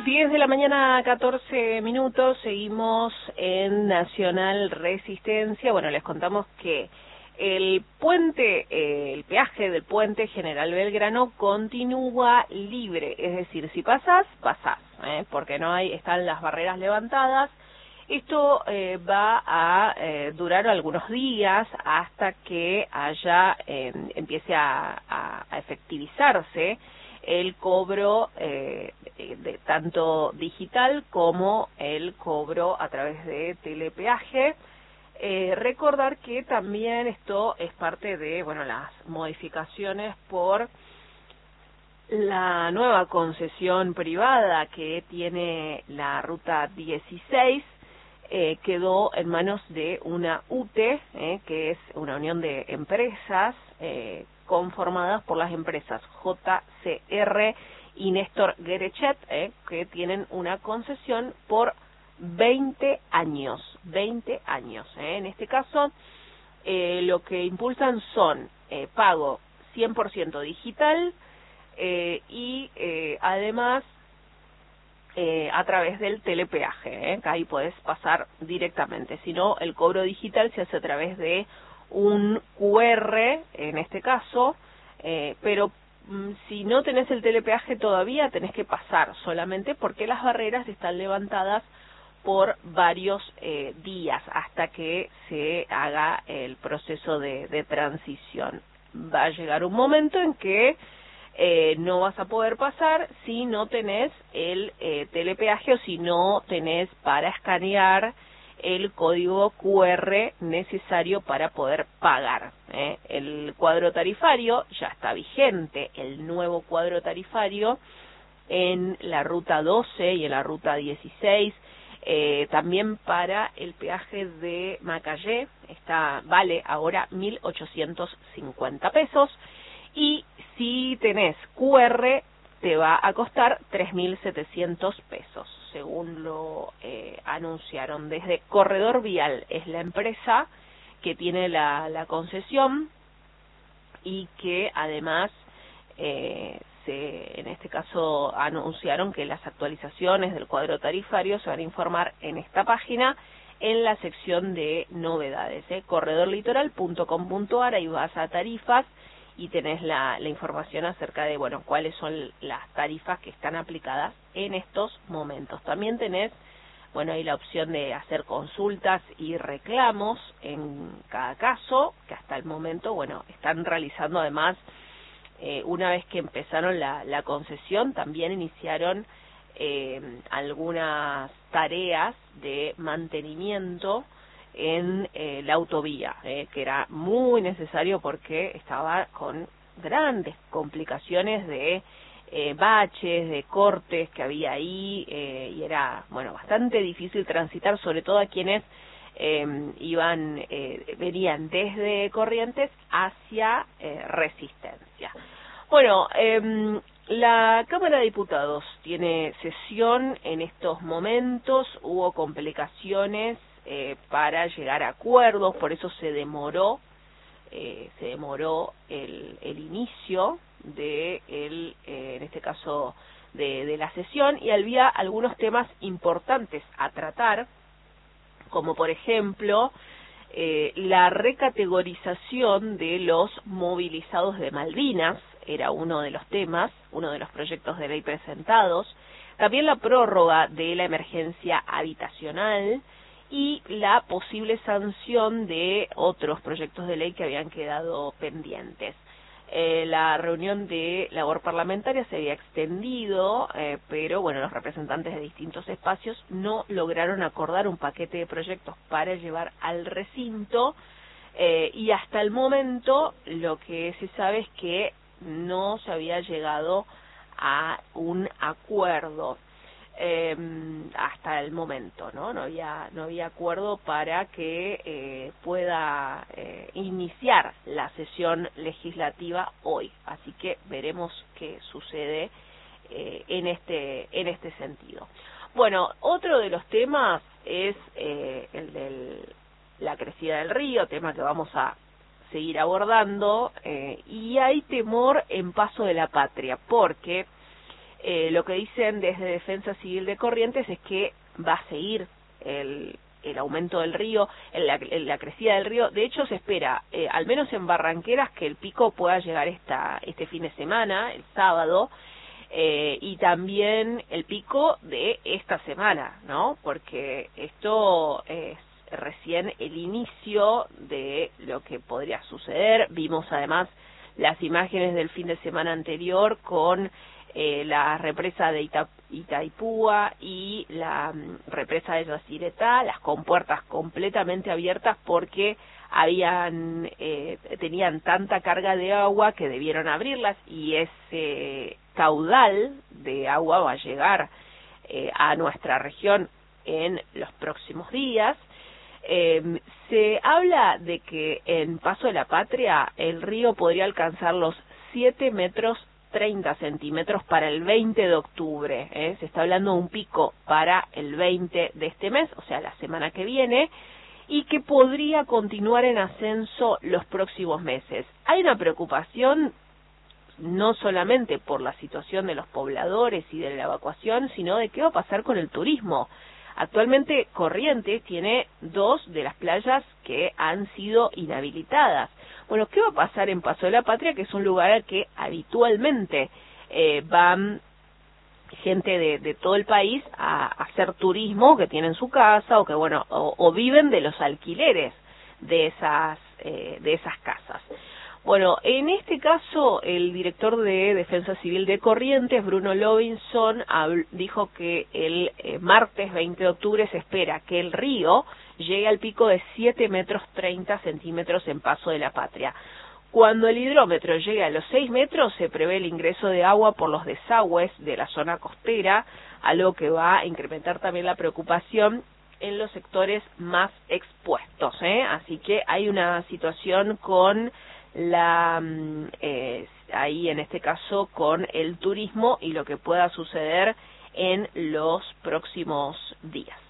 10 de la mañana, 14 minutos, seguimos en Nacional Resistencia. Bueno, les contamos que el puente, el peaje del puente General Belgrano continúa libre, es decir, si pasás, porque no hay, están las barreras levantadas. Esto va a durar algunos días hasta que empiece a efectivizarse el cobro de tanto digital como el cobro a través de telepeaje. Recordar que también esto es parte de, las modificaciones por la nueva concesión privada que tiene la Ruta 16, quedó en manos de una UTE, que es una unión de empresas conformadas por las empresas JCR y Néstor Gerechet, que tienen una concesión por 20 años. En este caso, lo que impulsan son pago 100% digital y además a través del telepeaje, que ahí podés pasar directamente. Si no, el cobro digital se hace a través de un QR, en este caso, pero si no tenés el telepeaje todavía tenés que pasar solamente porque las barreras están levantadas por varios días hasta que se haga el proceso de transición. Va a llegar un momento en que no vas a poder pasar si no tenés el telepeaje o si no tenés para escanear el código QR necesario para poder pagar. El cuadro tarifario ya está vigente, el nuevo cuadro tarifario en la ruta 12 y en la ruta 16, también para el peaje de Macayé, vale ahora 1.850 pesos, y si tenés QR te va a costar 3.700 pesos, según lo anunciaron desde Corredor Vial. Es la empresa que tiene la concesión y que además en este caso anunciaron que las actualizaciones del cuadro tarifario se van a informar en esta página en la sección de novedades, corredorlitoral.com.ar. ahí vas a tarifas y tenés la información acerca de, cuáles son las tarifas que están aplicadas en estos momentos. También tenés, ahí la opción de hacer consultas y reclamos en cada caso, que hasta el momento, están realizando además, una vez que empezaron la concesión, también iniciaron algunas tareas de mantenimiento en la autovía, que era muy necesario porque estaba con grandes complicaciones de baches, de cortes que había ahí, y era, bastante difícil transitar, sobre todo a quienes venían desde Corrientes hacia Resistencia. La Cámara de Diputados tiene sesión en estos momentos, hubo complicaciones para llegar a acuerdos, por eso se demoró el inicio de en este caso de la sesión, y había algunos temas importantes a tratar, como por ejemplo la recategorización de los movilizados de Malvinas, era uno de los temas, uno de los proyectos de ley presentados, también la prórroga de la emergencia habitacional y la posible sanción de otros proyectos de ley que habían quedado pendientes. La reunión de labor parlamentaria se había extendido, pero los representantes de distintos espacios no lograron acordar un paquete de proyectos para llevar al recinto, y hasta el momento lo que se sabe es que no se había llegado a un acuerdo. Hasta el momento, no había acuerdo para que pueda iniciar la sesión legislativa hoy, así que veremos qué sucede en este sentido. Otro de los temas es el de la crecida del río, tema que vamos a seguir abordando, y hay temor en Paso de la Patria, porque Lo que dicen desde Defensa Civil de Corrientes es que va a seguir el aumento del río, la crecida del río. De hecho, se espera, al menos en Barranqueras, que el pico pueda llegar este fin de semana, el sábado, y también el pico de esta semana, ¿no? Porque esto es recién el inicio de lo que podría suceder. Vimos además las imágenes del fin de semana anterior con la represa de Itaipúa y la represa de Yacyretá, las compuertas completamente abiertas porque tenían tanta carga de agua que debieron abrirlas, y ese caudal de agua va a llegar a nuestra región en los próximos días. Se habla de que en Paso de la Patria el río podría alcanzar los 7 metros 30 centímetros para el 20 de octubre. Se está hablando de un pico para el 20 de este mes, o sea, la semana que viene, y que podría continuar en ascenso los próximos meses. Hay una preocupación no solamente por la situación de los pobladores y de la evacuación, sino de qué va a pasar con el turismo. Actualmente Corrientes tiene 2 de las playas que han sido inhabilitadas. Bueno, ¿qué va a pasar en Paso de la Patria, que es un lugar al que habitualmente van gente de todo el país a hacer turismo, que tienen su casa o que o viven de los alquileres de esas casas? Bueno, en este caso, el director de Defensa Civil de Corrientes, Bruno Lobinson, dijo que el martes 20 de octubre se espera que el río llegue al pico de 7 metros 30 centímetros en Paso de la Patria. Cuando el hidrómetro llegue a los 6 metros, se prevé el ingreso de agua por los desagües de la zona costera, algo que va a incrementar también la preocupación en los sectores más expuestos, Así que hay una situación con ahí en este caso con el turismo y lo que pueda suceder en los próximos días.